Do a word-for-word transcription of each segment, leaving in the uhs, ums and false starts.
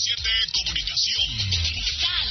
siete Comunicación. Cristal.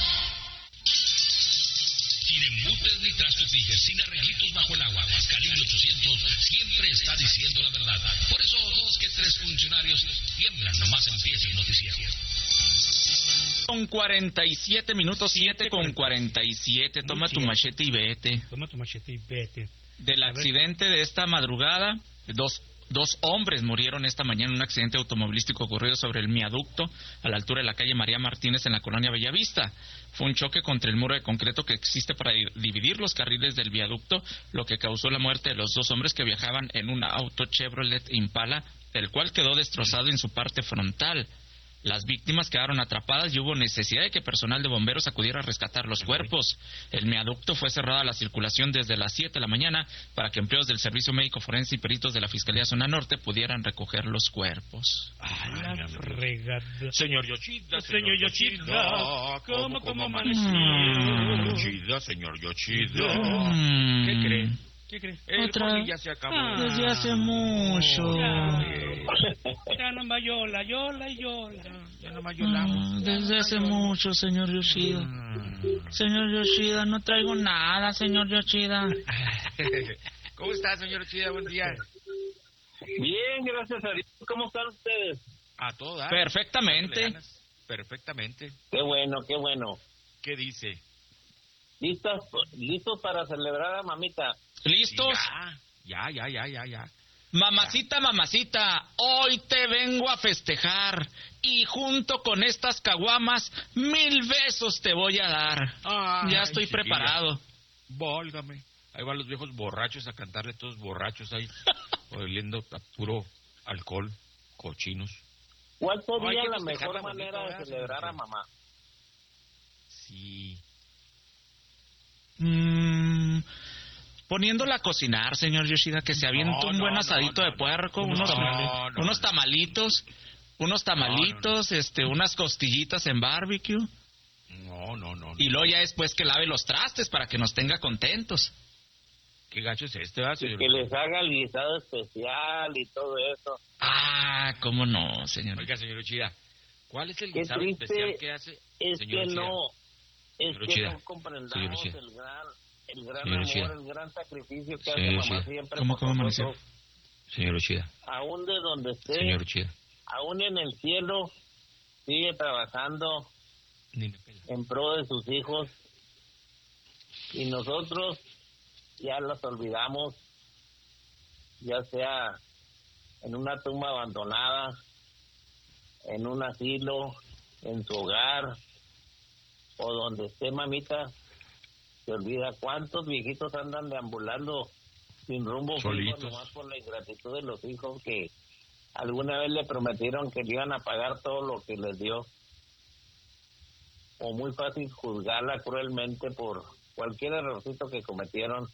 Sin embutes ni trastos dijes, sin arreglitos bajo el agua. Calibre ochocientos siempre está diciendo la verdad. Por eso dos que tres funcionarios tiemblan nomás empieza el noticiero. Con cuarenta y siete minutos, siete con cuarenta y siete. Toma tu machete y vete. Toma tu machete y vete. Del accidente de esta madrugada, dos, dos hombres murieron esta mañana en un accidente automovilístico ocurrido sobre el viaducto a la altura de la calle María Martínez en la colonia Bellavista. Fue un choque contra el muro de concreto que existe para dividir los carriles del viaducto, lo que causó la muerte de los dos hombres que viajaban en un auto Chevrolet Impala, el cual quedó destrozado en su parte frontal. Las víctimas quedaron atrapadas y hubo necesidad de que personal de bomberos acudiera a rescatar los cuerpos. El viaducto fue cerrado a la circulación desde las siete de la mañana para que empleados del Servicio Médico Forense y peritos de la Fiscalía Zona Norte pudieran recoger los cuerpos. Ay, la fregada. Señor Yoshida, Señor Yoshida, ¿cómo, cómo amaneció? Mm. Yoshida, señor Yoshida. Mm. ¿Qué cree? ¿Qué cree? El Otra- poli ya se acabó. Ah. Desde hace mucho. Ya nomás yola, yola y yola. Ya nomás Ah, lloramos. desde hace mucho, señor Yoshida. Mm. Señor Yoshida, no traigo nada, señor Yoshida. ¿Cómo está, señor Yoshida? Buen día. Bien, gracias a Dios. ¿Cómo están ustedes? A todas. Perfectamente. Perfectamente. Qué bueno, qué bueno. ¿Qué dice? ¿Listos, listos para celebrar a mamita? ¿Listos? Ya, ya, ya, ya, ya. Mamacita, mamacita, hoy te vengo a festejar y junto con estas caguamas mil besos te voy a dar. Ay, ya estoy chiquilla. preparado. Válgame. Ahí van los viejos borrachos a cantarle todos borrachos ahí, oliendo a puro alcohol, cochinos. ¿Cuál No, hay sería que la festejarla mejor bonito, manera de ¿verdad, celebrar señor? a mamá? Sí. Mm, poniéndola a cocinar, señor Yoshida, que se aviente No, un buen no, asadito no, de no, puerco, no, unos, no, no, unos no. tamalitos, unos tamalitos, este, unas costillitas en barbecue, No, no, no. no. y luego ya después que lave los trastes para que nos tenga contentos. ¿Qué gacho es este, va, Y señor? que les haga el guisado especial y todo eso. Ah, cómo no, señor. Oiga, señor Uchida, ¿cuál es el Qué guisado triste especial que hace? Es señor que Uchida? no, es Señor que Uchida, no comprendamos señor Uchida. el gran, el gran Señor amor, Uchida. el gran sacrificio que Señor hace Uchida. mamá siempre ¿Cómo, por cómo amaneció? nosotros. Señor Uchida, Aún de donde esté, señor Uchida. aún en el cielo, sigue trabajando Ni me pela. en pro de sus hijos y nosotros ya los olvidamos, ya sea en una tumba abandonada, en un asilo, en su hogar o donde esté mamita, se olvida cuántos viejitos andan deambulando sin rumbo fijo, Solitos. nomás por la ingratitud de los hijos que alguna vez le prometieron que le iban a pagar todo lo que les dio. O muy fácil juzgarla cruelmente por cualquier errorcito que cometieron.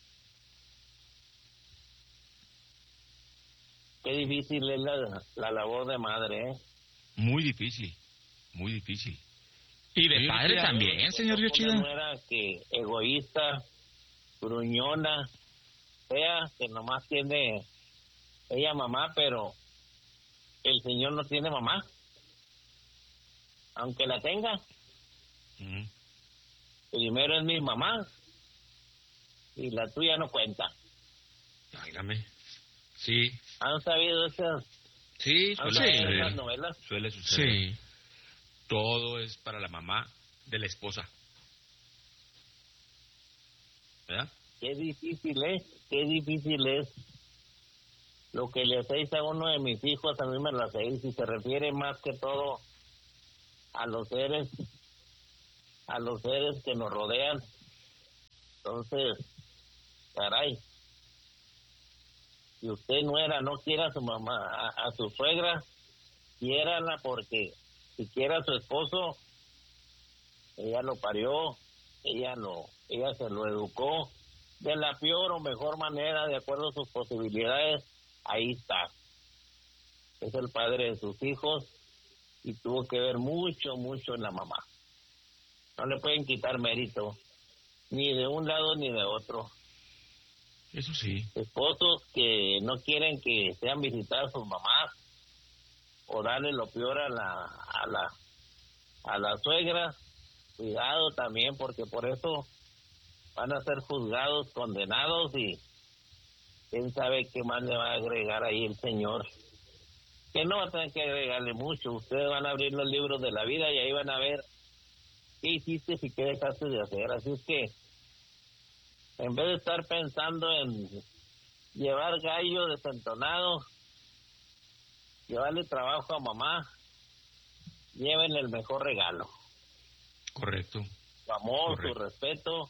Qué difícil es la, la labor de madre, ¿eh? Muy difícil, muy difícil. Y de Señor padre Yoshida, también, señor Una Yoshida. nuera que egoísta, gruñona, fea, que nomás tiene ella mamá, pero el señor no tiene mamá. Aunque la tenga, Mm. primero es mi mamá y la tuya no cuenta. Válgame. Sí, ¿Han sabido esas, sí, han suele sabido suceder. esas novelas? Suele suceder. Sí. Todo es para la mamá de la esposa. ¿Verdad? Qué difícil es, qué difícil es. Lo que le hacéis a uno de mis hijos, a mí me lo hacéis, y se refiere más que todo a los seres, a los seres que nos rodean. Entonces, caray, si usted no era, no quiera a su mamá, a, a su suegra, quiérala, porque si quiere a su esposo, ella lo parió, ella lo, ella se lo educó de la peor o mejor manera, de acuerdo a sus posibilidades. Ahí está, es el padre de sus hijos y tuvo que ver mucho, mucho en la mamá. No le pueden quitar mérito, ni de un lado ni de otro. Eso sí. Esposos que no quieren que sean visitadas sus mamás o darle lo peor a la a la a la suegra, cuidado también, porque por eso van a ser juzgados, condenados, y quién sabe qué más le va a agregar ahí el Señor. Que no va a tener que agregarle mucho. Ustedes van a abrir los libros de la vida y ahí van a ver qué hiciste y qué dejaste de hacer. Así es que, en vez de estar pensando en llevar gallo desentonado, llevarle trabajo a mamá, llévenle el mejor regalo. Correcto. Su amor, Correcto. su respeto.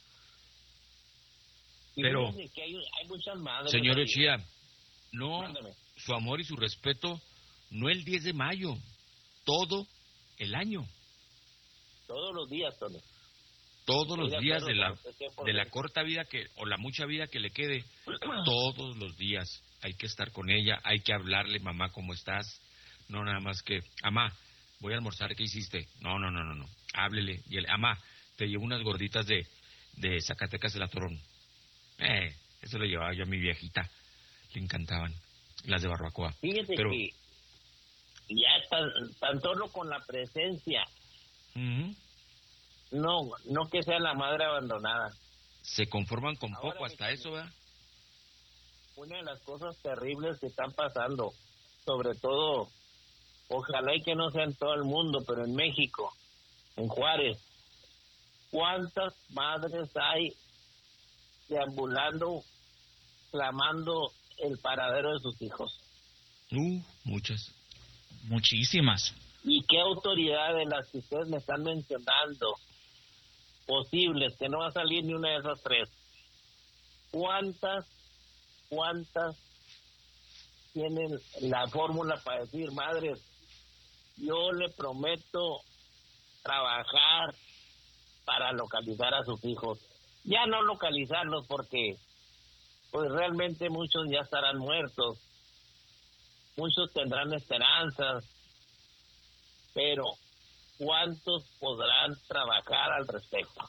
Y Pero, fíjense que hay, hay muchas madres. señor ahí. Ochía, no, Mándame. su amor y su respeto, no el diez de mayo, todo el año, Todos los días, Tony. todos los Estoy de días acuerdo de la, con usted cien por de la ciento. corta vida que, o la mucha vida que le quede, todos los días hay que estar con ella, hay que hablarle, mamá, ¿cómo estás? No nada más que, mamá, voy a almorzar, ¿qué hiciste? No, no, no, no, no, háblele, y el, mamá, te llevo unas gorditas de, de Zacatecas de la Torón. Eh, eso le llevaba yo a mi viejita, le encantaban, las de barbacoa. Fíjate Pero, que ya tan, tan solo con la presencia, ujú, no no que sea la madre abandonada. se conforman con Ahora, poco, hasta mi eso, ¿verdad? Una de las cosas terribles que están pasando, sobre todo, ojalá y que no sea en todo el mundo, pero en México, en Juárez, ¿cuántas madres hay deambulando, clamando el paradero de sus hijos? Uh, muchas. Muchísimas. ¿Y qué autoridad de las que ustedes me están mencionando posibles, que no va a salir ni una de esas tres? ¿Cuántas, cuántas tienen la fórmula para decir, madres, yo le prometo trabajar para localizar a sus hijos? Ya no localizarlos porque pues realmente muchos ya estarán muertos, muchos tendrán esperanzas, pero ¿cuántos podrán trabajar al respecto?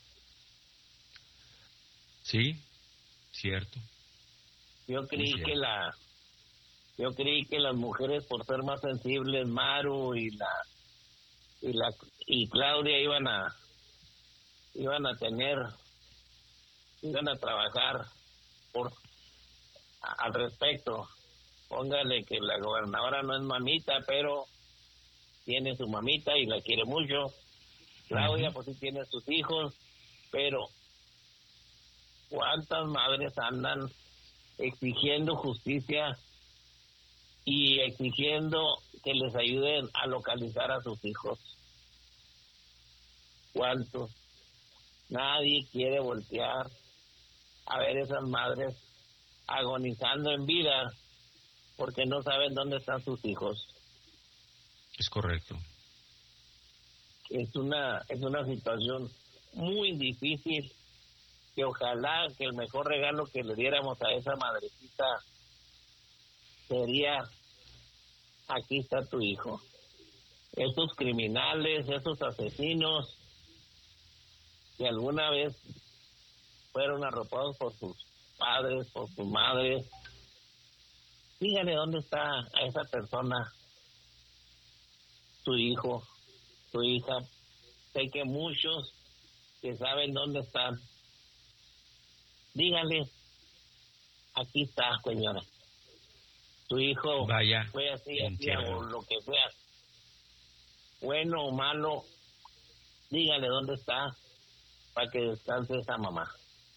Sí, cierto. Yo creí cierto. que la yo creí que las mujeres, por ser más sensibles, Maru y la y la y Claudia iban a iban a tener iban a trabajar por a- al respecto. Póngale que la gobernadora no es mamita, pero tiene su mamita y la quiere mucho. Claudia, Ujú. pues sí tiene sus hijos, pero ¿cuántas madres andan exigiendo justicia y exigiendo que les ayuden a localizar a sus hijos? ¿Cuántos? Nadie quiere voltear a ver esas madres agonizando en vida porque no saben dónde están sus hijos. Es correcto. Es una es una situación muy difícil, que ojalá que el mejor regalo que le diéramos a esa madrecita sería: aquí está tu hijo. Esos criminales, esos asesinos que alguna vez fueron arropados por sus padres, por sus madres, díganle dónde está a esa persona, su hijo, su hija. Sé que muchos que saben dónde están. Díganle, aquí está, señora. Tu hijo Vaya, fue así, así, entiendo. o lo que sea. Bueno o malo, díganle dónde está para que descanse esa mamá.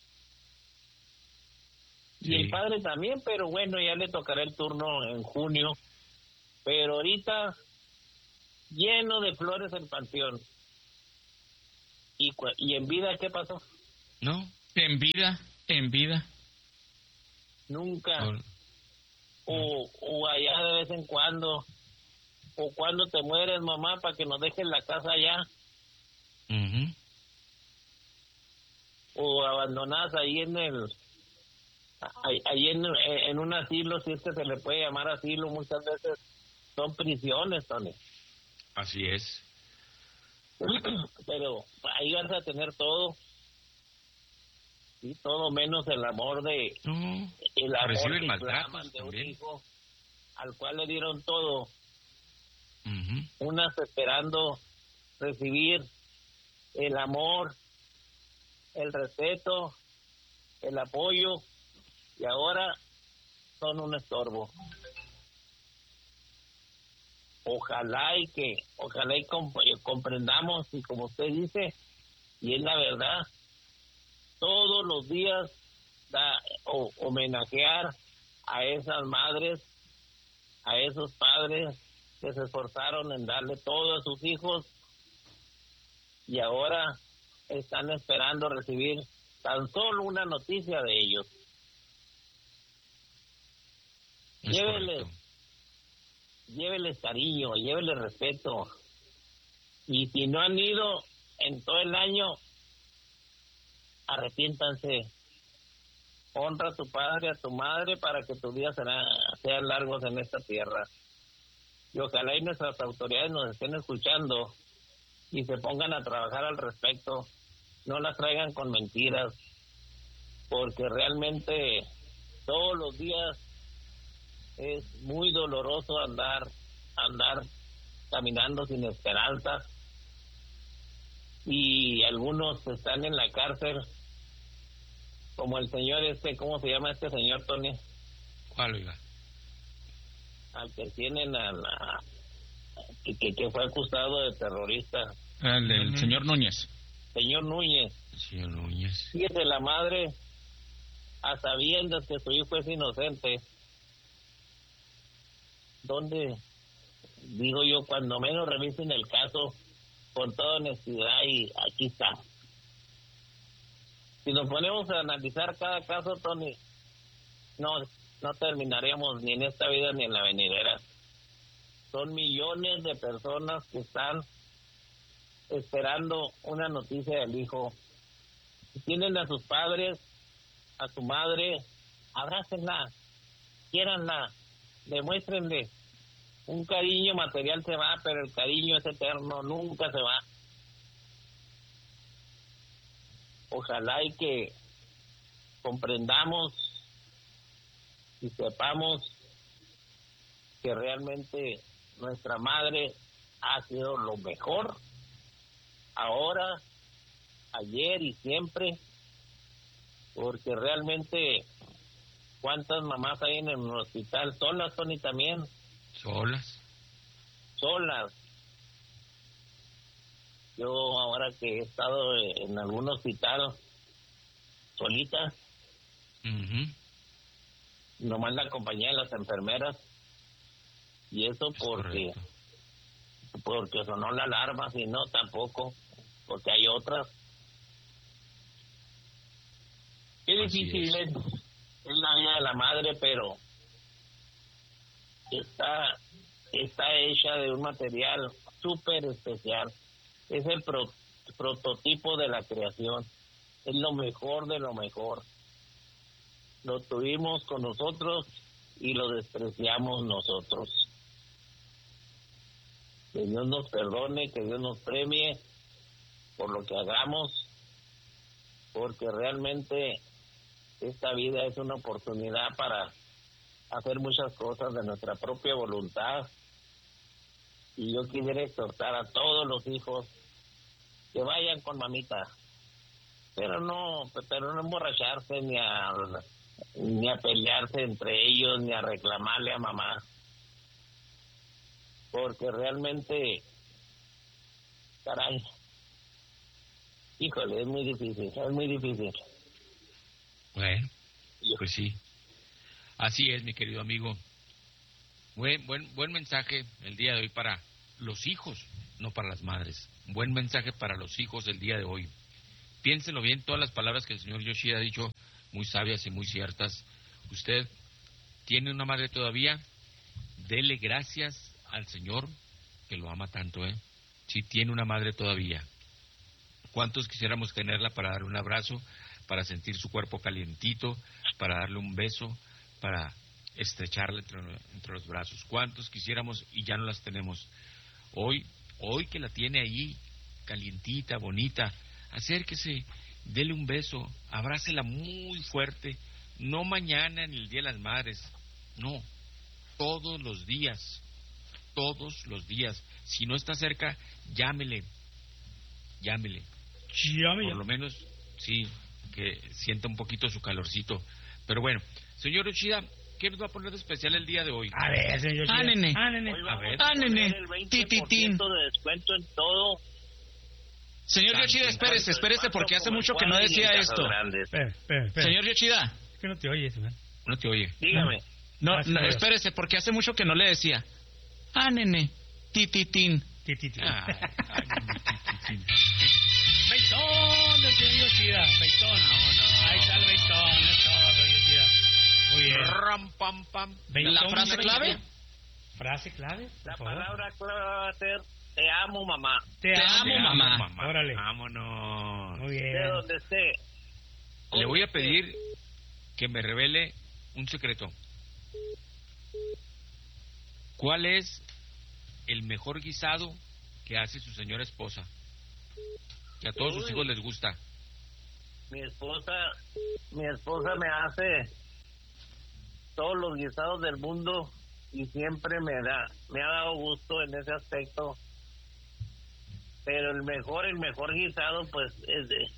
Sí. Y el padre también, pero bueno, ya le tocará el turno en junio. Pero ahorita, lleno de flores el panteón. ¿Y, cu- y en vida qué pasó? ¿No? En vida, en vida. Nunca. No. O, o allá de vez en cuando. O cuando te mueres, mamá, para que nos dejes la casa allá. Ujú. O abandonadas ahí en el... ahí, ahí en, en un asilo, si es que se le puede llamar asilo, muchas veces son prisiones, Tony. Así es. Pero ahí vas a tener todo, y todo menos el amor de No. el amor Reciben que maltratos claman de un también. hijo al cual le dieron todo, Ujú. unas esperando recibir el amor, el respeto, el apoyo, y ahora son un estorbo. Ojalá y que, ojalá y comp- comprendamos, y como usted dice, y es la verdad, todos los días da, o, homenajear a esas madres, a esos padres que se esforzaron en darle todo a sus hijos y ahora están esperando recibir tan solo una noticia de ellos. Es Lléveles, correcto. lléveles cariño, lléveles respeto. Y si no han ido en todo el año, arrepiéntanse. Honra a tu padre, a tu madre, para que tus días serán, sean largos en esta tierra. Y ojalá y nuestras autoridades nos estén escuchando y se pongan a trabajar al respecto. No las traigan con mentiras, porque realmente todos los días es muy doloroso andar, andar caminando sin esperanza. Y algunos están en la cárcel, como el señor este, ¿cómo se llama este señor, Tony? ¿Cuál, oiga? Al que tienen a la, que, que, que fue acusado de terrorista, El, el Ujú. señor Núñez. señor Núñez. Señor Núñez. Fíjese, la madre, a sabiendas que su hijo es inocente, ¿dónde, digo yo, cuando menos revisen el caso con toda honestidad? Y aquí está. Si nos ponemos a analizar cada caso, Tony, no, no terminaríamos ni en esta vida ni en la venidera. Son millones de personas que están esperando una noticia del hijo. Si tienen a sus padres, a su madre, abrácenla, quiéranla, demuéstrenle. Un cariño material se va, pero el cariño es eterno, nunca se va. Ojalá y que comprendamos y sepamos que realmente nuestra madre ha sido lo mejor, ahora, ayer y siempre, porque realmente cuántas mamás hay en el hospital solas, Tony, también, ¿Solas? solas. Yo ahora que he estado en algún hospital solita, Ujú. nomás la compañía de las enfermeras, y eso Es porque correcto. porque sonó la alarma, si no tampoco, porque hay otras. Qué Así difícil es. es. es la vida de la madre, pero está está hecha de un material súper especial. Es el pro- prototipo de la creación, es lo mejor de lo mejor. Lo tuvimos con nosotros y lo despreciamos nosotros. Que Dios nos perdone, que Dios nos premie por lo que hagamos, porque realmente esta vida es una oportunidad para hacer muchas cosas de nuestra propia voluntad. Y yo quisiera exhortar a todos los hijos que vayan con mamita, pero no, pero no emborracharse ni a ni a pelearse entre ellos, ni a reclamarle a mamá, porque realmente, caray, híjole, es muy difícil, es muy difícil. Bueno, pues sí. Así es, mi querido amigo. Buen, buen, buen mensaje el día de hoy para los hijos, no para las madres. Buen mensaje para los hijos el día de hoy. Piénsenlo bien, todas las palabras que el señor Yoshida ha dicho, muy sabias y muy ciertas. Usted tiene una madre todavía, dele gracias al Señor que lo ama tanto, ¿eh? Si tiene una madre todavía. ¿Cuántos quisiéramos tenerla para darle un abrazo, para sentir su cuerpo calientito, para darle un beso, para estrecharle entre, entre los brazos? ¿Cuántos quisiéramos y ya no las tenemos? Hoy, hoy que la tiene ahí, calientita, bonita, acérquese, dele un beso, abrácela muy fuerte, no mañana ni el Día de las Madres, no, todos los días, todos los días. Si no está cerca, llámele, llámele. Llámele. Por lo menos, sí, que sienta un poquito su calorcito. Pero bueno, señor Yoshida, ¿qué nos va a poner de especial el día de hoy? A ver, señor Yoshida. Ah, nene. Ah, nene. Hoy A vamos ver. a Ah, nene. poner el veinte por ciento Tititín. de descuento en todo. Señor Tanto, Yoshida, espérese, espérese, porque hace mucho que no decía esto. Espera, espera, espera. Señor Yoshida, Es que no te oyes, man. No te oye. Dígame. no, Ah, sí, no, pero- espérese, porque hace mucho que no le decía. Ah, nene, tititín. Tititi. Ay, ay, mi tititín. Beitón del señor Yoshida. Beitón. Ahí está el beitón. Es todo, señor Yoshida. Muy bien. Ram, pam, pam. Beitón, ¿La frase señor clave? Yoshida. ¿Frase clave? Por La favor. palabra clave va a ser te amo, mamá. Te, Te amo, amo, mamá. Órale. Vámonos. Muy De bien. donde esté. Le voy a pedir que me revele un secreto. ¿Cuál es el mejor guisado que hace su señora esposa? Que a todos sus Uy. hijos les gusta. Mi esposa, mi esposa me hace todos los guisados del mundo y siempre me da, me ha dado gusto en ese aspecto. Pero el mejor, el mejor guisado, pues es de,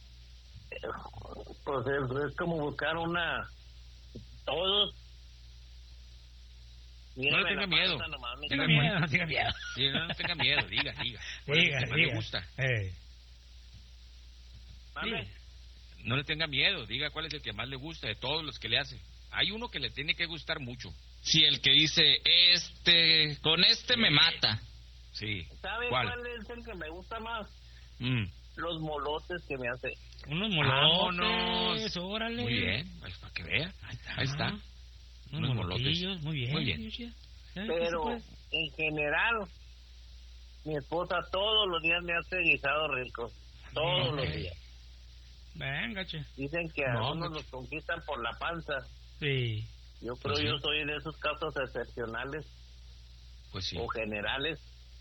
pues es, es como buscar una, todos. No le Mírame tenga la miedo. panza nomás, mi Tenga Tenga cabrón. miedo, no tenga miedo. Diga, no tenga miedo, diga, diga. ¿Cuál es el Diga, que más diga. le gusta? Eh, ¿Mande? No le tenga miedo, diga cuál es el que más le gusta de todos los que le hace. Hay uno que le tiene que gustar mucho. Sí, el que dice, este, con este me mata. Sí. ¿Sabe ¿Cuál? cuál es el que me gusta más? Mm. Los molotes que me hace. unos Vámonos. molotes, órale. Muy bien, pues, para que vea. Ahí está. Ahí está. Unos Unos molotes. molotillos, muy bien. Muy bien. Yoshida. ¿Sabe qué se Pero puede? en general, mi esposa todos los días me hace guisados ricos. Todos Ok. los días. Venga, che. Dicen que a No, unos no. los conquistan por la panza. Sí. Yo creo Pues sí. yo soy de esos casos excepcionales Pues sí, o generales.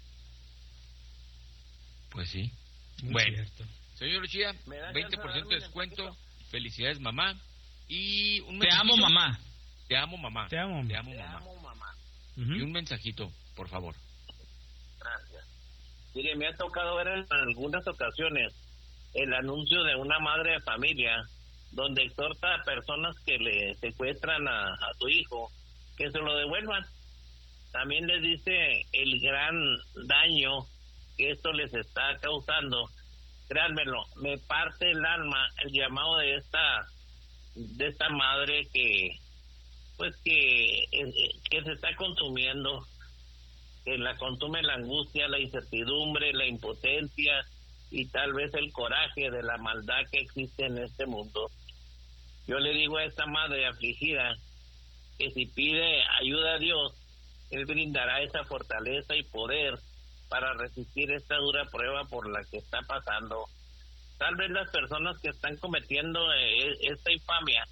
pues sí. Muy Bueno. cierto. Señor Lucía, ¿Me da veinte por ciento de chance de darme descuento. Felicidades, mamá. Y un Te amo, mensajito. mamá. Te amo, mamá. Te amo. Te amo, Te mamá. amo, mamá. Ujú. Y un mensajito, por favor. Gracias. Mire, me ha tocado ver en algunas ocasiones el anuncio de una madre de familia donde exhorta a personas que le secuestran a, a su hijo que se lo devuelvan. También les dice el gran daño que esto les está causando. Créanmelo, me parte el alma el llamado de esta de esta madre que pues que eh, que se está consumiendo, que la consume la angustia, la incertidumbre, la impotencia y tal vez el coraje de la maldad que existe en este mundo. Yo le digo a esta madre afligida que si pide ayuda a Dios, Él brindará esa fortaleza y poder para resistir esta dura prueba por la que está pasando. Tal vez las personas que están cometiendo eh, esta infamia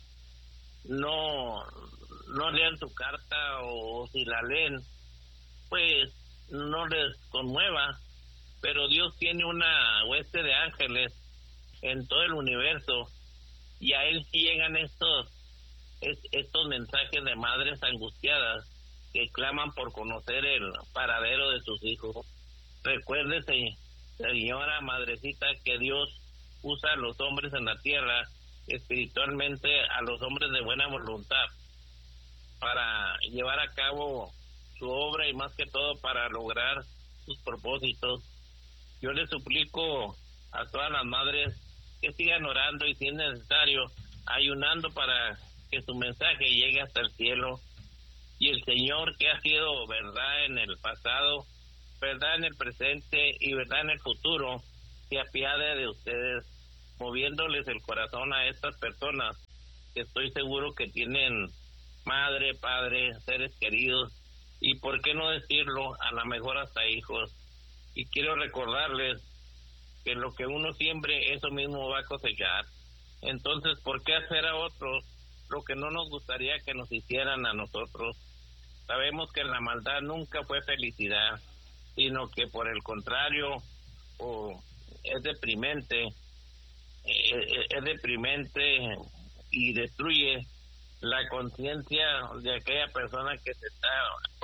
no, no lean su carta, o si la leen, pues no les conmueva, pero Dios tiene una hueste de ángeles en todo el universo y a Él sí llegan estos es- estos mensajes de madres angustiadas que claman por conocer el paradero de sus hijos. Recuérdese, señora madrecita, que Dios usa a los hombres en la tierra, espiritualmente a los hombres de buena voluntad, para llevar a cabo su obra y más que todo para lograr sus propósitos. Yo les suplico a todas las madres que sigan orando y si es necesario ayunando para que su mensaje llegue hasta el cielo, y el Señor, que ha sido verdad en el pasado, verdad en el presente y verdad en el futuro, se apiade de ustedes, moviéndoles el corazón a estas personas que estoy seguro que tienen madre, padre, seres queridos y por qué no decirlo, a lo mejor hasta hijos. Y quiero recordarles que lo que uno siembre, eso mismo va a cosechar. Entonces, ¿por qué hacer a otros lo que no nos gustaría que nos hicieran a nosotros? Sabemos que la maldad nunca fue felicidad, sino que por el contrario, oh, es deprimente, eh, es deprimente y destruye la conciencia de aquella persona que se está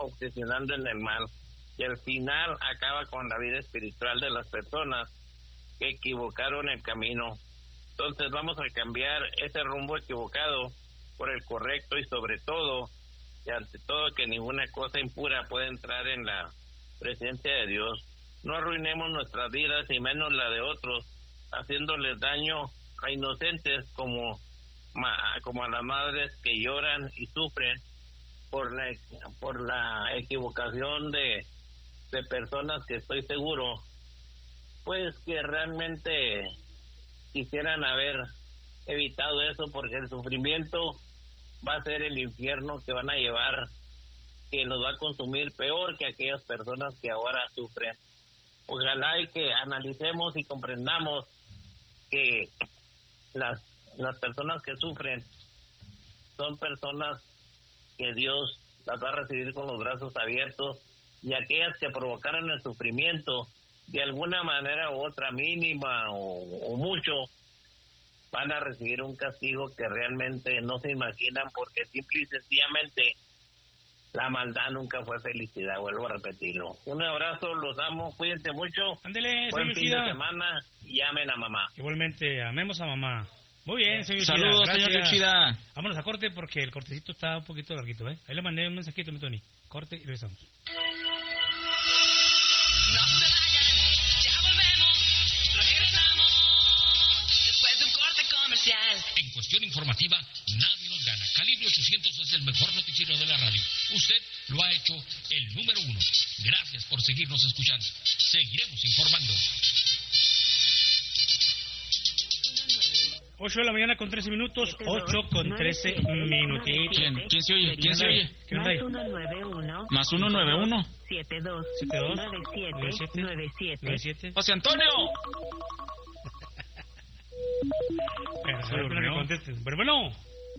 obsesionando en el mal, y al final acaba con la vida espiritual de las personas que equivocaron el camino. Entonces vamos a cambiar ese rumbo equivocado por el correcto y sobre todo, y ante todo, que ninguna cosa impura puede entrar en la presencia de Dios. No arruinemos nuestras vidas y menos la de otros, haciéndoles daño a inocentes como, como a las madres que lloran y sufren por la por la equivocación de, de personas que estoy seguro pues que realmente quisieran haber evitado eso, porque el sufrimiento va a ser el infierno que van a llevar, que nos va a consumir peor que aquellas personas que ahora sufren. Ojalá y que analicemos y comprendamos que las las personas que sufren son personas que Dios las va a recibir con los brazos abiertos, y aquellas que provocaron el sufrimiento de alguna manera u otra, mínima o, o mucho, van a recibir un castigo que realmente no se imaginan, porque simple y sencillamente la maldad nunca fue felicidad. Vuelvo a repetirlo. Un abrazo, los amo, cuídense mucho. Ándele, buen señor fin Yoshida. de semana y amen a mamá. Igualmente, amemos a mamá. Muy bien, señor Yoshida. Saludos, Gracias. señor Yoshida. Vámonos a corte porque el cortecito está un poquito larguito, ¿eh? Ahí le mandé un mensajito, mi Tony. Corte y regresamos. No se vayan, ya volvemos, regresamos después de un corte comercial. En cuestión informativa, nadie nos gana. Calibre ochocientos es el mejor noticiero de la radio. Usted lo ha hecho el número uno. Gracias por seguirnos escuchando. Seguiremos informando. ocho de la mañana con trece minutos, ocho con trece minutitos. ¿Quién? ¿Quién se oye? ¿Quién se oye? ¿Qué onda ahí? Más uno nueve uno. siete dos siete dos nueve siete nueve siete nueve siete nueve siete. José Antonio. Pero, Se a ver, durmió. que contesten. Pero bueno.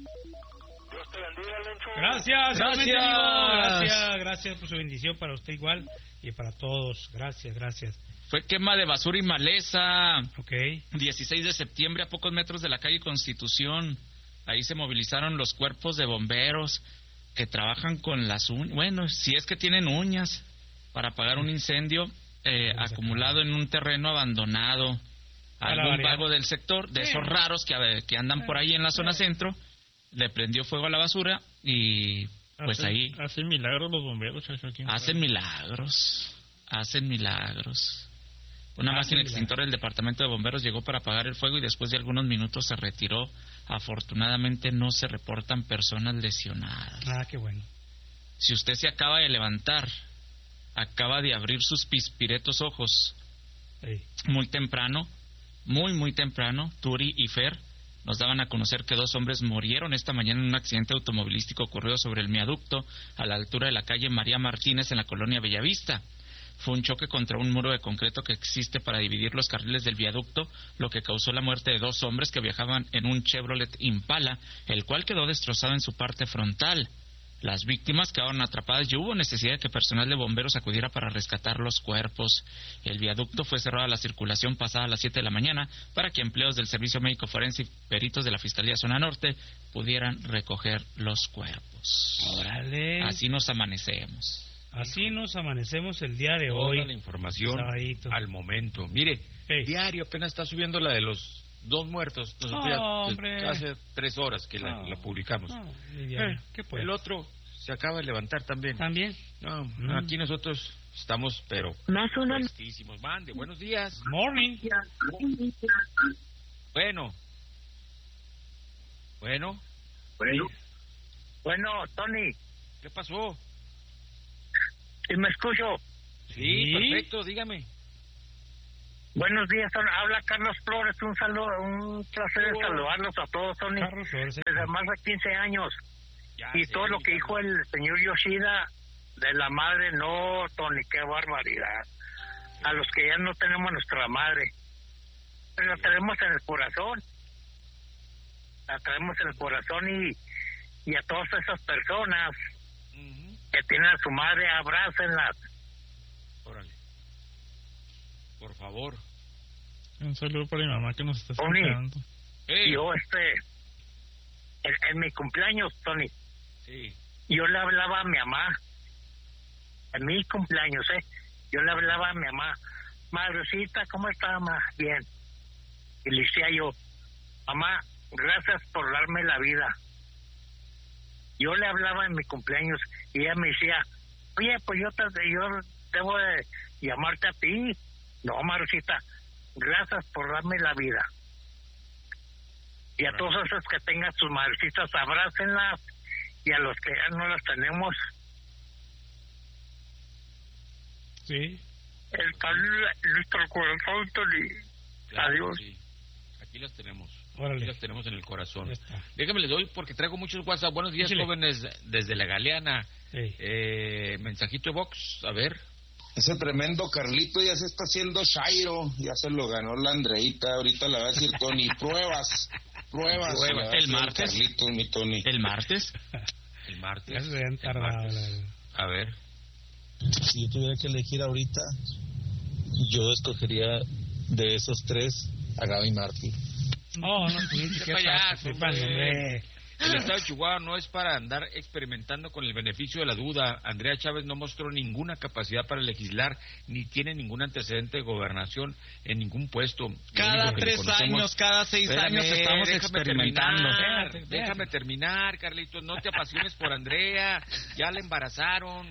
Gracias, Gracias. igualmente, amigo. Gracias, gracias por su bendición para usted igual y para todos. Gracias, gracias. Fue quema de basura y maleza. Ok. dieciséis de septiembre, a pocos metros de la calle Constitución. Ahí se movilizaron los cuerpos de bomberos que trabajan con las uñas. Bueno, si es que tienen uñas, para apagar un incendio eh, acumulado en un terreno abandonado. Para Algún variar. vago del sector, de Sí. esos raros que, a- que andan por ahí en la zona centro, le prendió fuego a la basura y pues ahí Hacen milagros los bomberos, chacho, aquí en hacen milagros, hacen milagros. Una Hacen máquina milagros. extintora del departamento de bomberos llegó para apagar el fuego y después de algunos minutos se retiró. Afortunadamente no se reportan personas lesionadas. Ah, qué bueno. Si usted se acaba de levantar, acaba de abrir sus pispiretos ojos Ey. muy temprano, muy muy temprano, Turi y Fer nos daban a conocer que dos hombres murieron esta mañana en un accidente automovilístico ocurrido sobre el viaducto a la altura de la calle María Martínez en la colonia Bellavista. Fue un choque contra un muro de concreto que existe para dividir los carriles del viaducto, lo que causó la muerte de dos hombres que viajaban en un Chevrolet Impala, el cual quedó destrozado en su parte frontal. Las víctimas quedaron atrapadas y hubo necesidad de que personal de bomberos acudiera para rescatar los cuerpos. El viaducto fue cerrado a la circulación pasada a las siete de la mañana para que empleados del Servicio Médico Forense y peritos de la Fiscalía Zona Norte pudieran recoger los cuerpos. Órale. Así nos amanecemos. Así nos amanecemos el día de Toda hoy. la información Sabadito. al momento. Mire, Ey. diario apenas está subiendo la de los dos muertos. Nosotros Oh, ya, hombre. hace tres horas que la, No. la publicamos. No, el diario. Eh, ¿Qué pues? El otro se acaba de levantar también. También. No, Mm. aquí nosotros estamos, pero Más uno. fresquísimos. Mande, buenos días. Morning. Bueno. Bueno, Bueno, Tony, ¿qué pasó? ¿y me escucho? Sí, Sí. perfecto, dígame. Buenos días, Tony. Habla Carlos Flores. Un saludo, un placer Hola. saludarlos a todos, Tony. Carlos Flores. Desde más de quince años. Ya Y sé, todo lo que dijo el señor Yoshida de la madre, no, Tony, qué barbaridad. A los que ya no tenemos nuestra madre. Pero la tenemos en el corazón. La traemos en el corazón y, y a todas esas personas Ujú. que tienen a su madre, abrácenlas. Órale. Por favor. Un saludo para mi mamá que nos está Tony. escuchando. Ey, Yo, este, en, en mi cumpleaños, Tony, sí. yo le hablaba a mi mamá, en mi cumpleaños, ¿eh? Yo le hablaba a mi mamá, madrecita, ¿cómo está, mamá? Bien. Y le decía yo, mamá, gracias por darme la vida. Yo le hablaba en mi cumpleaños y ella me decía, oye, pues yo, te, yo debo de llamarte a ti. No, madrecita, gracias por darme la vida. Y a todos esos que tengan sus madrecitas, abrácenlas, y a los que ya no las tenemos, sí, está nuestro corazón, Tony. Claro, Adiós. sí. Aquí las tenemos. Órale. Aquí las tenemos en el corazón. Ya está. Déjame les doy porque traigo muchos WhatsApp. Buenos días, Échale. jóvenes, desde la Galeana. Sí. Eh, mensajito de Vox, a ver. Ese tremendo Carlito ya se está haciendo Shairo, ya se lo ganó la Andreita, ahorita le va a decir Tony, pruebas, pruebas. Pruebas. le va a El decir martes. Carlitos, mi Tony. ¿El martes? El Ya martes. se habían el tardado. martes. la- A ver. Si yo tuviera que elegir ahorita, yo escogería de esos tres a Gaby Martín. Oh, no, sí, Qué ¿qué payaso, pasa? hombre. hombre. El estado de Chihuahua no es para andar experimentando con el beneficio de la duda. Andrea Chávez no mostró ninguna capacidad para legislar, ni tiene ningún antecedente de gobernación en ningún puesto. Lo Cada único que le tres conocemos- años, cada seis Espérame, años estamos déjame experimentando. terminar, Espérate, espérate. déjame terminar, Carlitos. No te apasiones por Andrea. Ya la embarazaron.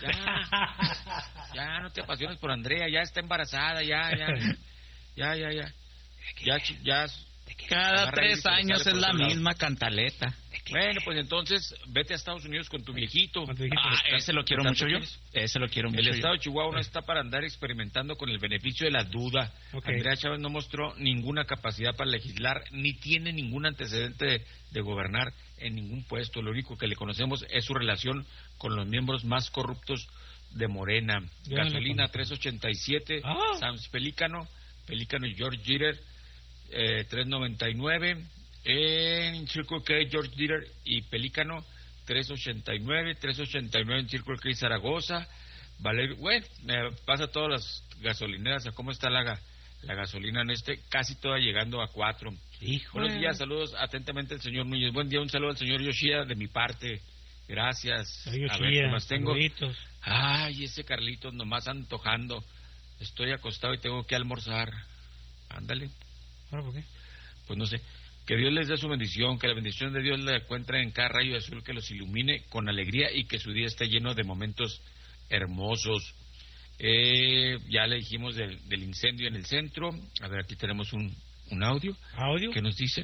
Ya. Ya, no te apasiones por Andrea. Ya está embarazada. Ya, ya. Ya, ya, ya. Ya, chi- ya. Cada Agarra tres y se le años sale es por la otro lado. misma cantaleta. Bueno, pues entonces vete a Estados Unidos con tu viejito. Con tu viejito. Ah, ese lo quiero ¿Tanto mucho yo. quieres? Ese lo quiero mucho El yo. estado de Chihuahua no está para andar experimentando con el beneficio de la duda. Ok. Andrea Chávez no mostró ninguna capacidad para legislar, ni tiene ningún antecedente de, de gobernar en ningún puesto. Lo único que le conocemos es su relación con los miembros más corruptos de Morena. Yo no le Gasolina conozco. tres ochenta y siete, Ah. Sams Pelícano, Pelícano y George Jeter, eh, tres noventa y nueve. En Circle K, George Jeter y Pelícano, tres ochenta y nueve, tres ochenta y nueve en Circle K, Zaragoza. Valerio, bueno, me pasa todas las gasolineras a cómo está la, ga- la gasolina en este, casi toda llegando a cuatro. Hijo. Buenos días, saludos atentamente el señor Núñez. Buen día, un saludo al señor Yoshida de mi parte. Gracias. Ay, A ver, ¿qué Yoshida, más tengo? saluditos. Ay, ese Carlitos nomás antojando. Estoy acostado y tengo que almorzar. Ándale. ¿Ahora por qué? Pues no sé. Que Dios les dé su bendición, que la bendición de Dios le encuentre en cada rayo azul, que los ilumine con alegría y que su día esté lleno de momentos hermosos. Eh, ya le dijimos del, del incendio en el centro. A ver, aquí tenemos un, un audio. ¿Audio? ¿Qué nos dice?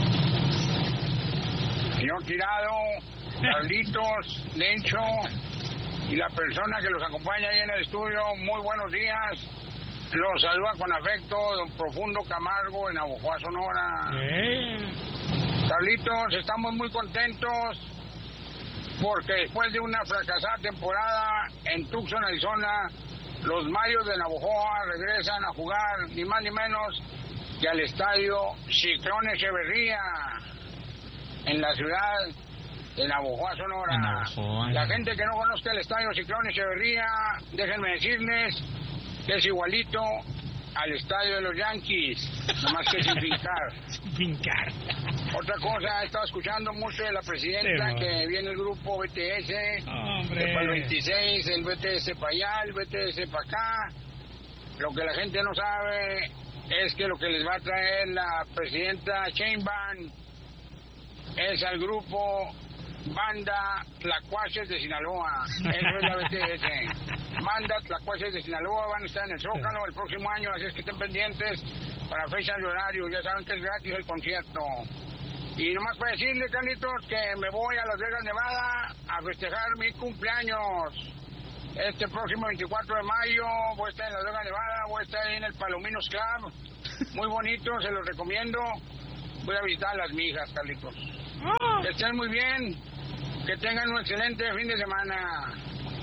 Señor Tirado, Carlitos, Lencho y la persona que los acompaña ahí en el estudio, muy buenos días. Los saluda con afecto don Profundo Camargo en Navojoa, Sonora. Eh. Carlitos, estamos muy contentos porque después de una fracasada temporada en Tucson, Arizona, los Mayos de Navojoa regresan a jugar ni más ni menos que al estadio Ciclón Echeverría en la ciudad de Navojoa, Sonora. En Navojoa. La gente que no conozca el estadio Ciclón Echeverría, déjenme decirles que es igualito al estadio de los Yankees, nomás que sin fincar. Fincar. Otra cosa, he estado escuchando mucho de la presidenta Sí, no. que viene el grupo B T S, Hombre. que para el veintiséis el B T S para allá, el B T S para acá. Lo que la gente no sabe es que lo que les va a traer la presidenta Sheinbaum es al grupo Banda Tlacuaches de Sinaloa. Eso es la B T S. Banda Tlacuaches de Sinaloa van a estar en el Zócalo el próximo año, así es que estén pendientes para fechas y horarios. Ya saben que es gratis el concierto. Y nomás para decirle, Carlitos, que me voy a Las Vegas, Nevada, a festejar mi cumpleaños. Este próximo veinticuatro de mayo voy a estar en Las Vegas, Nevada, voy a estar ahí en el Palominos Club. Muy bonito, se los recomiendo. Voy a visitar a las mijas, Carlitos. Que estén muy bien, que tengan un excelente fin de semana.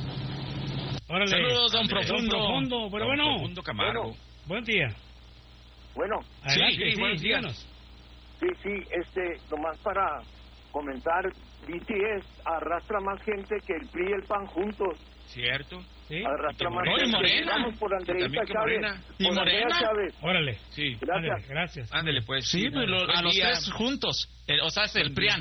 Órale. Saludos, don Ándale, Profundo. Don Profundo, pero Don bueno. Profundo Camargo. Bueno. Buen día. Bueno, Adelante, sí, sí, buenos días. díganos. sí, sí, este, nomás para comentar, B T S arrastra más gente que el P R I y el P A N juntos. ¿Cierto? Sí. Arrastra Y más Morena. gente. Morena. Vamos por Andreita También que Chávez. Morena. ¿Y Por Andrea Morena? Chávez. Órale. Sí. Gracias. Ándale, gracias. Ándale, pues. Sí, pues lo- Buen a los día. tres juntos. El- o sea, es el Buen PRIAN. día.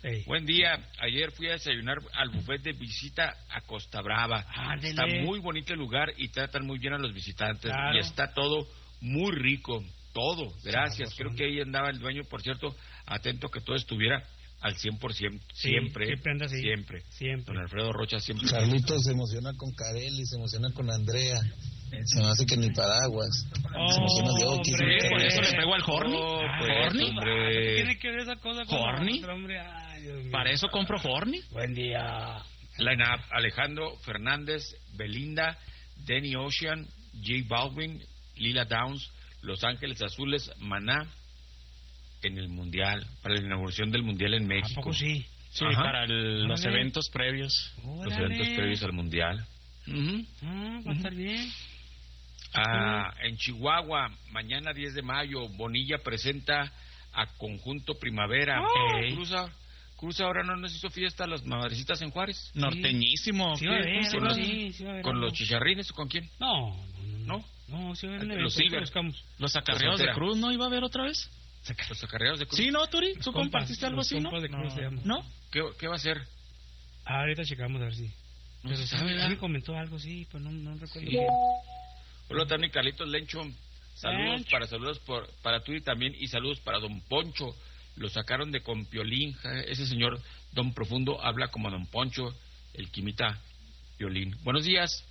Ey. Buen día. Ayer fui a desayunar al buffet de visita a Costa Brava. Ándele. Está muy bonito el lugar y tratan muy bien a los visitantes. Claro. Y está todo muy rico. Todo. Gracias. Sabroso. Creo que ahí andaba el dueño, por cierto, atento que todo estuviera al cien por ciento. Sí, Siempre. siempre anda así. Siempre. Siempre. Don Alfredo Rocha siempre. Carlitos se emociona con Carelli, se emociona con Andrea. Se me hace que ni paraguas. Oh, se emociona de Oki. hombre. Sí, por eso le pego al Horny. Oh, Ah, pues, ¿Horny? hombre. ¿Qué tiene que ver esa cosa con ¿Horny? otro, hombre? Ay, Dios mío. Para eso compro Horny. Buen día. Line-up: Alejandro Fernández, Belinda, Danny Ocean, J Balvin, Lila Downs, Los Ángeles Azules, Maná en el Mundial, para la inauguración del Mundial en ¿A México. poco sí? Sí, Ajá. para el- los Órale. eventos previos. Los Órale. eventos previos al Mundial. Ujú. Ah, va a estar bien. Ah, en Chihuahua, mañana diez de mayo, Bonilla presenta a Conjunto Primavera. Oh. Eh, Cruza, Cruza ahora no nos hizo fiesta a las madrecitas en Juárez. Norteñísimo. Sí va a ¿Qué- haber, qué- con los- sí, sí va a haber ¿Con algo. los chicharrines o con quién? No, no, ¿No? no, sí va a haber un Los evento, Silver. ahorita buscamos. Los acarreados de Frontera. Cruz, ¿no iba a haber otra vez? Los acarreados de Cruz. Sí, ¿no, Turi? ¿Tú Compas, compartiste algo los así, no? compas de Cruz se llama. ¿No? ¿Qué, qué va a hacer? Ah, ahorita checamos a ver si. No Pero se sí, sabe, ¿verdad? alguien comentó algo, sí, pero no, no recuerdo Sí. bien. Hola también Carlitos Lencho, saludos Lencho. para saludos por, para tú y también y saludos para Don Poncho. Lo sacaron de Compiolín, ja, ese señor Don Profundo habla como Don Poncho, el quimita Piolín. Buenos días.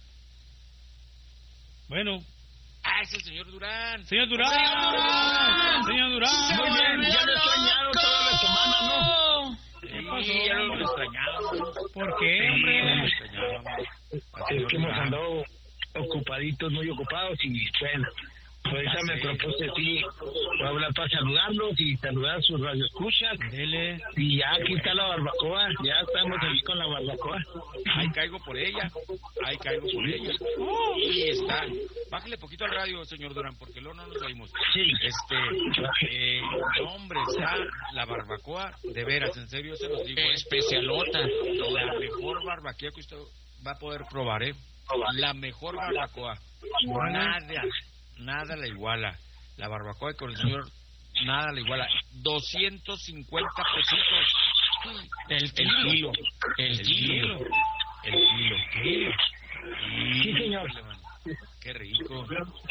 Bueno, Ah, es el señor Durán. señor Durán, señor Durán. Muy bien, ya lo he extrañado toda la semana, ¿no? ¿Qué pasó? ya lo extrañábamos. ¿Por qué, Sí, hombre? lo extrañábamos. Al Es señor que hemos Durán. andado ocupaditos, muy ocupados y bueno, ahorita Ah, me sí. propuse sí, voy a hablar para saludarlos y saludar a sus radioescuchas. Dele. Y ya aquí está la barbacoa, ya estamos ahí con la barbacoa. Ahí caigo por ella. Ahí caigo por ella. Y está. Bájale poquito al radio, señor Durán, porque luego no nos oímos. Sí. Este, eh, no, hombre, está la barbacoa, de veras, en serio se los digo. eh. Especialota. La mejor barbacoa que usted va a poder probar, ¿eh? La mejor barbacoa. Nada, nada la iguala. La barbacoa con el señor, nada la iguala. doscientos cincuenta pesitos. El kilo. El kilo. El kilo. kilo. Sí, señor. Híjole, mano, qué rico.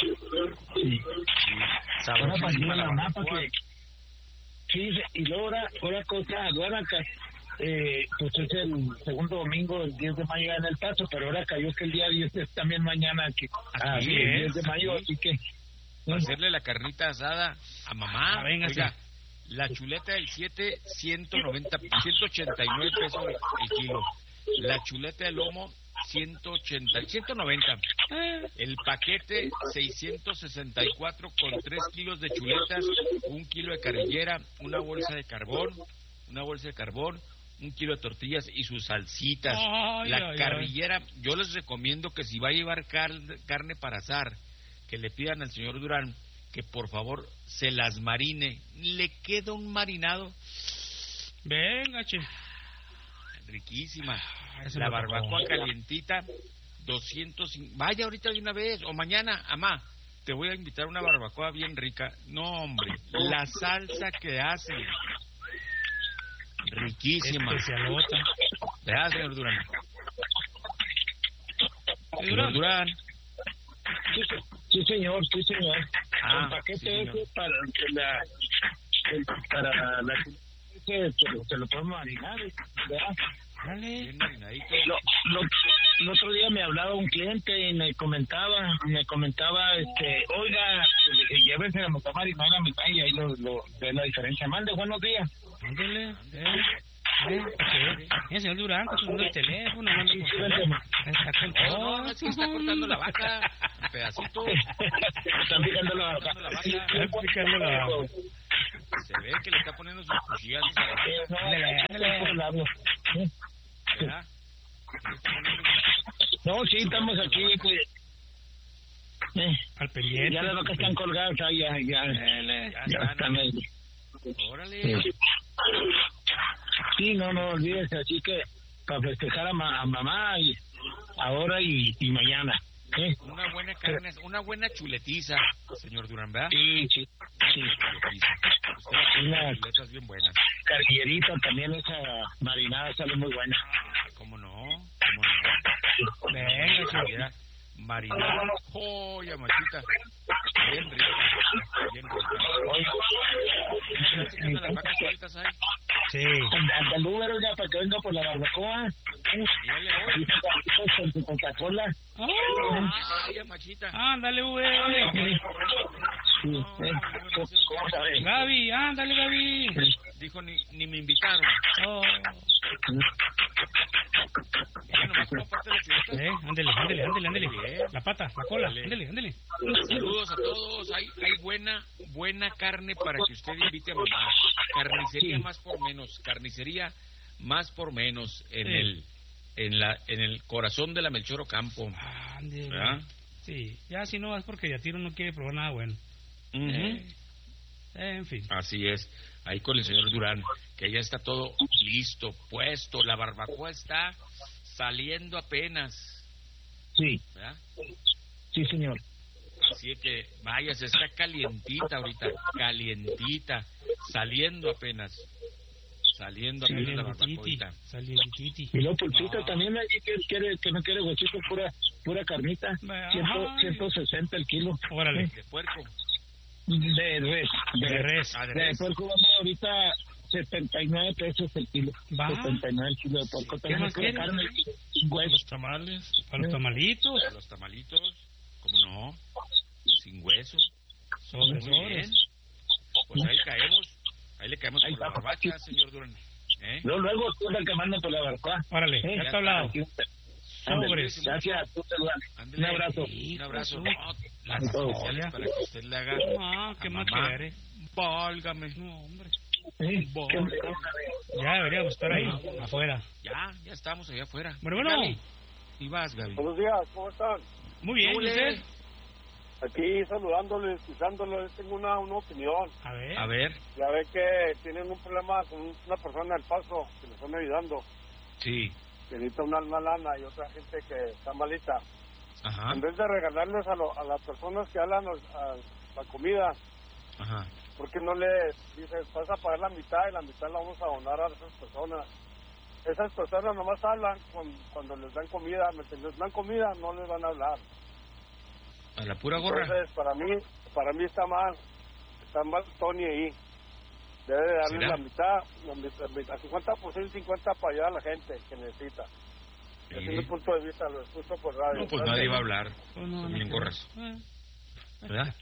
Sí. Sí, Ahora para sabrosísima la la mapa barbacoa. que... Sí, y luego ahora, otra cosa, ahora acá, eh, pues es el segundo domingo, el diez de mayo en El Paso, pero ahora cayó que el día diez es también mañana aquí, ah, Aquí sí, el es, diez de mayo, aquí. así que... Para hacerle la carnita asada a mamá. Ah, véngase. Oiga, la chuleta del siete, ciento noventa, ciento ochenta y nueve pesos el kilo. La chuleta del lomo, ciento ochenta, ciento noventa. El paquete, seiscientos sesenta y cuatro con tres kilos de chuletas, un kilo de carrillera, una bolsa de carbón, una bolsa de carbón, un kilo de tortillas y sus salsitas. Ay, la ay, ay. carrillera, yo les recomiendo que si va a llevar car- carne para asar, que le pidan al señor Durán que por favor se las marine. Le queda un marinado Venga, che. riquísima. Eso La me tocó. barbacoa calientita, doscientos. Vaya ahorita de una vez, o mañana, amá, te voy a invitar a una barbacoa bien rica. No, hombre, la salsa que hacen, riquísima. Especialota. ¿Verdad, señor Durán? Sí, Señor Durán. Sí, sí, señor, sí, señor. Ah, el paquete sí, señor. ese para que la... el- para la... ese se lo, se lo podemos marinar, ¿verdad? Dale. Bien marinadito. Lo, lo- el otro día me hablaba un cliente y me comentaba, me comentaba, este, oiga, llévense la mitad marinada a mitad y ahí lo, lo, ve la diferencia. Mande, buenos días. Ándele. Eh. Eh, eh, eh, señor Durán, con el teléfono, manda por favor. Está con No, todo. no, es que está cortando la vaca en pedacitos. Están picando la vaca. Cortando la vaca. Está picando la vaca. Se ve que le está poniendo sus cuchillazos a la vaca, Eh, no, Ándale, ándale. por el lado. Sí. ¿verdad? No, sí, estamos aquí. Pues, eh, Al pendiente. ya de lo que están colgados, ahí, ya, ya, Ya ya están. están ahí. Órale. Sí. Sí, no, no olvides, así que para festejar a, ma- a mamá y ahora y, y mañana. ¿eh? Una buena carne, una buena chuletiza, señor Durán, ¿verdad? Sí, sí. Una Sí. Usted va a Y la- hacer chuletas bien buenas. Carrillerita también, esa marinada sale muy buena. ¿Cómo no? ¿Cómo no? Venga, Carrillera marinada. ¡Joya, machita! Bien rica. Bien rica. ¿Sabes qué las vacas sueltas hay? Sí. Hasta el número ya para que venga por la barbacoa. Ya llegó. Con tu Coca-Cola. ¡Ay, machita! Ándale, güey. Sí, eh. ¿Cómo sabes? Gaby, ándale, Gaby. Dijo, ni, ni me invitaron. Oh. Ella nomás comparte las chuletas. Eh, ándale, ándale, ándale, ándale. Bien. La pata, la cola, Ándale. ándale, ándale. Saludos a todos. Hay, hay buena buena carne para que usted invite a mamá. Carnicería Sí. más por menos. Carnicería más por menos en Sí. el en la en el corazón de la Melchor Ocampo. Ándale. ¿Verdad? Sí, ya si no vas porque Yatiro no quiere probar nada bueno. Ujú. Eh, eh, en fin. Así es. Ahí con el señor Durán, que ya está todo listo, puesto. La barbacoa está saliendo apenas. Sí, ¿Verdad? sí, señor. Así que, vaya, se está calientita ahorita, calientita, saliendo apenas, saliendo apenas la barbacoita. Salientiti. Y luego pulpito No. también ahí que quiere que no quiere huesito, pura pura carnita. Ciento- Ay. ciento sesenta el kilo. Órale. De puerco. De res. De res. Ah, de De res. puerco vamos ahorita setenta y nueve pesos el kilo. Va. setenta y nueve el kilo de puerco. ¿Qué También más pura quieres? carne sin hueso. Los tamales. Para los tamalitos. Los tamalitos, ¿cómo no? Sin hueso. Sobres, Muy sobres. bien. Pues ahí caemos, ahí le caemos por la barbacha, señor Durán. ¿Eh? Luego, luego tú eres el que manda por la barbacoa. Órale, Eh, ya está hablado. Aquí, Sobres. Gracias, tú te lo das. Un abrazo. Un abrazo. Hijo, No, las Hijo. especiales para que usted le haga. Ah, ¿qué a más mamá. quiere? Válgame. No, hombre. Sí, Bo- qué- Ya deberíamos estar ahí, afuera. Ya, ya estamos allá afuera. Bueno, bueno. Gaby, y vas, Gaby. Buenos días, ¿cómo están? Muy bien, ¿y Ole. usted? Aquí saludándoles, escuchándoles, tengo una, una opinión. A ver. A ver, Ya ve que tienen un problema con una persona del Paso que le están ayudando, sí. que necesita una, una lana y otra gente que está malita. Ajá, En vez de regalarles a, lo- a las personas que hablan a la comida, ajá. ¿por qué no les dices, vas a pagar la mitad y la mitad la vamos a donar a esas personas? Esas personas nomás hablan con- cuando les dan comida, mientras les dan comida no les van a hablar. A la pura gorra. Entonces, para mí, para mí está mal, está mal Tony ahí. Debe de darle ¿Será? la mitad, la mitad, la mitad, cincuenta por ciento y cincuenta para ayudar a la gente que necesita. Sí. Desde mi punto de vista, lo escucho por radio. No, pues nadie va a hablar. Pues no, Bien no. gorras. Eh. ¿Verdad?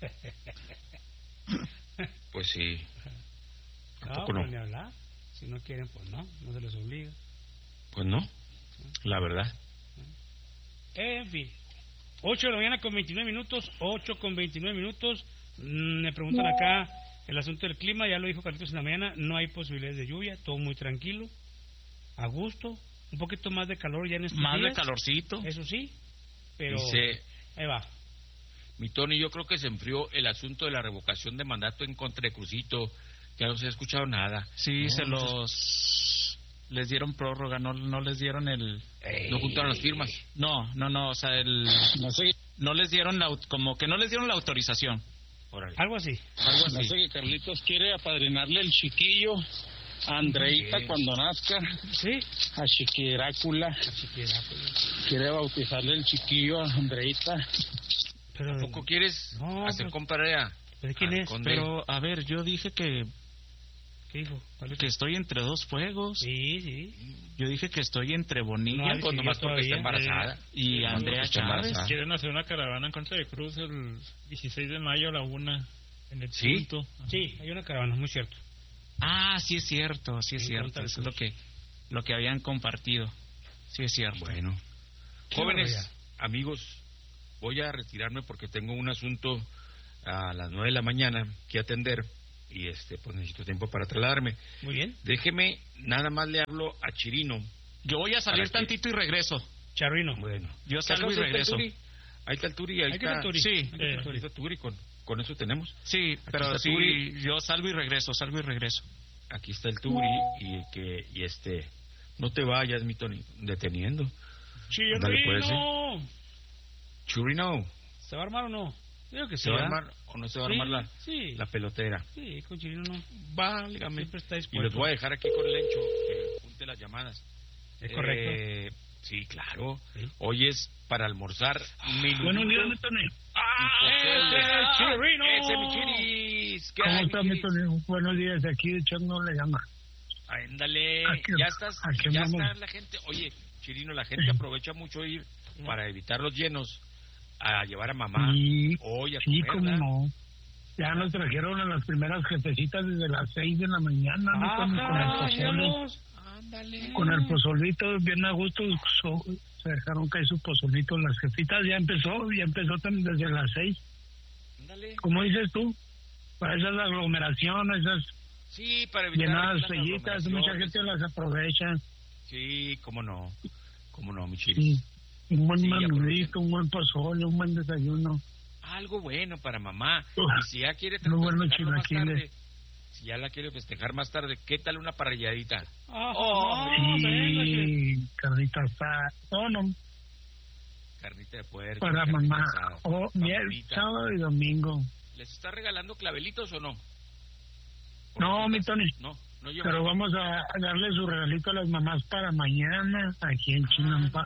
Pues sí. No, Tampoco no. pues ni hablar. Si no quieren, pues no, no se les obliga. Pues no. La verdad. En fin. ocho de la mañana con veintinueve minutos, ocho con veintinueve minutos. Mm, me preguntan acá el asunto del clima, ya lo dijo Carlitos en la mañana, no hay posibilidades de lluvia, todo muy tranquilo, a gusto, un poquito más de calor ya en estos Más de días, calorcito. eso sí, pero Dice ahí va. mi Tony, yo creo que se enfrió el asunto de la revocación de mandato en contra de Crucito. Ya no se ha escuchado nada. Sí, No, se no se- los... Les dieron prórroga, no, no les dieron el... No juntaron las firmas. No, no, no, o sea, el... No sé, No les dieron la... au- Como que no les dieron la autorización. Órale. Algo así. Algo no así. sé que Carlitos quiere apadrinarle el chiquillo a Andreita Sí. cuando nazca, Sí, a Chiquirácula. así que ya, pues, Quiere bautizarle el chiquillo a Andreita. pero ¿Tampoco quieres No, hacer pero- comparada? ¿pero quién es? Pero, a ver, yo dije que, ¿Qué dijo? ¿Cuál es? que estoy entre dos fuegos. Sí, sí. Yo dije que estoy entre Bonilla No, Pues sí, nomás yo porque está todavía, embarazada. y Nomás Andrea porque está Chávez. embarazada. Quieren hacer una caravana en contra de Cruz el dieciséis de mayo a la una en el ¿Sí? punto. Sí, hay una caravana, muy cierto. Ah, sí es cierto, sí es En cierto. contra de Eso es lo Cruz. que, lo que habían compartido. Sí es cierto. Bueno. Qué Jóvenes, barbaridad. amigos, voy a retirarme porque tengo un asunto a las nueve de la mañana que atender y este pues necesito tiempo para trasladarme. Muy bien. Déjeme, nada más le hablo a Chirino. Yo voy a salir ¿Para qué? tantito y regreso. Charrino. Bueno. Yo salgo y ¿Acaso está el regreso. Turi? Ahí está el Turi, ahí Hay que está. ver Turi. Sí, Hay que ver Ahí Turi. está Turi, con, con eso tenemos. Sí, pero está sí, Turi. yo salgo y regreso, salgo y regreso. Aquí está el Turi y que y este no te vayas, mi Tony, deteniendo. Ándale, pues, ¡Chirino! Churino, ¿Se va a armar o no? Creo que sí. ¿Se va a ¿verdad? armar o no se va a Sí, armar la, sí. la pelotera? Sí, con Chirino no. Válgame. Siempre está Y dispuesto. los voy a dejar aquí con Lencho, que junte las llamadas. Es correcto. Eh, sí, claro. Hoy es para almorzar. Minuto. Buenos días, mi Tony. ¡Ah, ese Chirino! ¡Ese mi Chiris! ¿Qué ¿Cómo hay, está, mi mi Chiris? Tony? Buenos días, aquí echando la llama. Ándale, Aquí- ya estás, aquí ya andamos. está la gente. Oye, Chirino, la gente aprovecha mucho ir para evitar los llenos a llevar a mamá Sí, hoy a sí, comer, cómo ¿verdad? no. Ya nos trajeron a las primeras jefecitas desde las seis de la mañana, mi Tony, con el Ah, pozole. míralos. Ándale. Con el pozolito, bien a gusto, so- se dejaron caer su pozolito. Las jefitas ya empezó, ya empezó también desde las seis. Ándale. Como dices tú, para esas aglomeraciones, esas Sí, para evitar llenadas las sellitas, mucha aglomeraciones. gente las aprovecha. Sí, cómo no, cómo no, mi Sí. Chiris. Un buen Sí, menudito, un buen pozole, un buen desayuno. Algo bueno para mamá. Uf, Y si ya quiere muy buenos festejarlo más chilaquiles. tarde, si ya la quiere festejar más tarde, ¿qué tal una parrilladita? Ah, Oh, venga, Sí, carnita asada. No, no, Carnita de puerco. para carnita mamá. asada, Oh, miel, papita. sábado y domingo. ¿Les está regalando clavelitos o no? ¿O No, mi Tony. No, no lleva. Pero vamos a a darle su regalito a las mamás para mañana, aquí en Chinampa.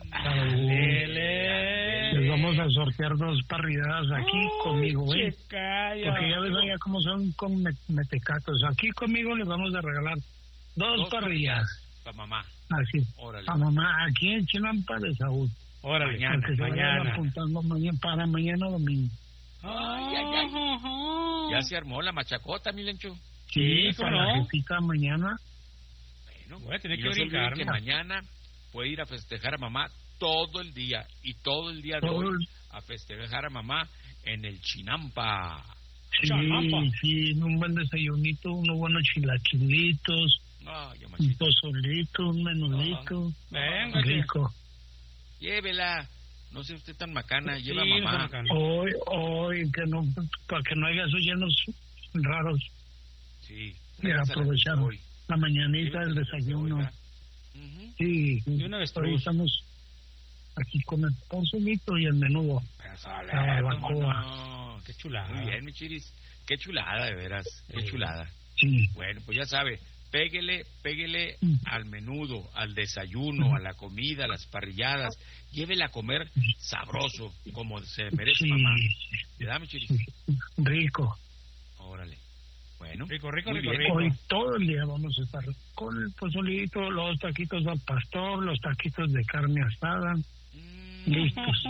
Lele. Les vamos a sortear dos parrilladas aquí conmigo, ¿eh? Che, calla. Porque ya ves allá cómo son con me- metecatos. Aquí conmigo les vamos a regalar dos, Dos parrillas. Para mamá. Así. Órale. A mamá, aquí en Chinampa de Saúl. Órale, Mañana, Porque se vayan mañana. apuntando mañana, para mañana domingo. Ay, ay, ay. Ajá. Ya se armó la machacota, mi Lencho. Sí, Sí, ¿cómo para la no? jefita mañana. Bueno, Voy a tener y que no se olviden brincarme. que mañana puede ir a festejar a mamá todo el día y todo el día de Todo hoy el- a festejar a mamá en el Chinampa. Sí, Chinampa. sí, un buen desayunito, unos buenos chilaquilitos, Ay, ya un machito. pozolito, un menudito. Venga, che. Rico. Llévela. No sea usted tan macana, Sí, lleva a no mamá. se macana. Hoy, hoy, que no, para que no haya esos llenos raros. Sí. Y tráigasela aprovechar hoy. la mañanita, el Llévesela desayuno. hoy, ¿verdad? Ujú. Sí, Y una avestruz. hoy estamos aquí con el pozolito y el menudo. Eso, La ¿cómo barbacoa. no? Qué chulada. Muy bien, mi Chiris. Qué chulada, de veras. Qué Sí. chulada. Sí, Bueno, pues ya sabe, péguele, péguele Mm. al menudo, al desayuno, a la comida, a las parrilladas. Llévela a comer sabroso, como se merece sí, mamá. ¿Verdad, mi Chiris? rico. Órale. Bueno, Rico, rico, muy rico, bien. rico. Hoy todo el día vamos a estar con el pozolito, los taquitos al pastor, los taquitos de carne asada. Mm, Listos.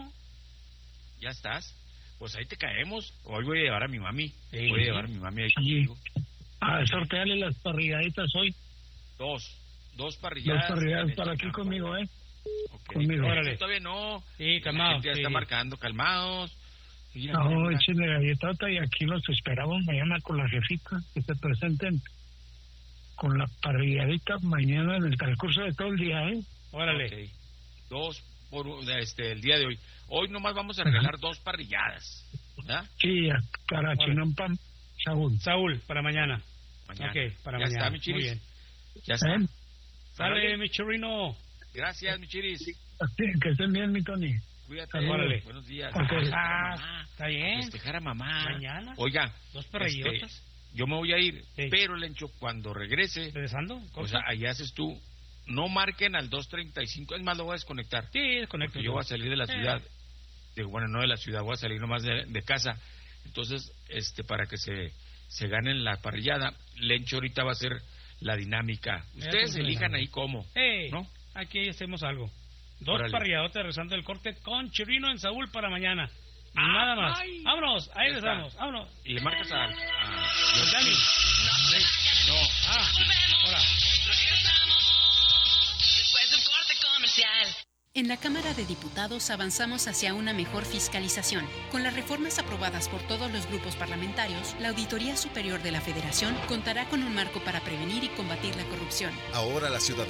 ¿Ya estás? Pues ahí te caemos. Hoy voy a llevar a mi mami. Sí. Voy a llevar a mi mami ahí Sí. contigo. A sortearle las parrilladitas hoy. Dos. Dos Dos parrilladas. parrilladas en el para aquí Chinampa. conmigo, ¿eh? Ok. conmigo. Órale. Todavía no. Sí, La calmado. gente ya sí. está marcando, calmados. Mira, mira, No, mira. échenle galletota y aquí los esperamos mañana con la jefita, que se presenten con la parrilladita mañana en el transcurso de todo el día, ¿eh? Órale. Ok. Dos por este el día de hoy. Hoy nomás vamos a regalar dos parrilladas. ¿Verdad? Sí, para Órale. Chinampa, Saúl. Saúl, para mañana. Mañana. Ok, para ya mañana. está, mi Chiris. Muy bien. Ya está. ¿Eh? Sale, Órale. mi churrino. Gracias, mi Chiris. Así, que estén bien, mi Tony. Cuídate. Órale. Buenos días. Ok. Festejar a Ah, mamá. está bien. Festejar a mamá. Mañana. Oiga. Dos parrillotas. este, yo me voy a ir, Sí. pero Lencho, cuando regrese, ¿Regresando? o sea, ahí haces tú, no marquen al dos treinta y cinco, es más, lo voy a desconectar. Sí, desconecto. Porque yo voy a salir de la Eh. ciudad. Digo, bueno, no de la ciudad, voy a salir nomás de, de casa. Entonces, este, para que se, se ganen la parrillada, Lencho ahorita va a hacer la dinámica. Ustedes pues, elijan bueno. ahí cómo, Eh, ¿no? Aquí hacemos algo. Dos Órale. parrilladotes rezando el corte con chirino en Saúl para mañana. Ah, Nada más. ay. Vámonos, ahí Ya regresamos. está. Vámonos. Y le marcas a... a- Pues, Dani. No, Ah, ahora. Después de un corte comercial. En la Cámara de Diputados avanzamos hacia una mejor fiscalización. Con las reformas aprobadas por todos los grupos parlamentarios, la Auditoría Superior de la Federación contará con un marco para prevenir y combatir la corrupción. Ahora la ciudadanía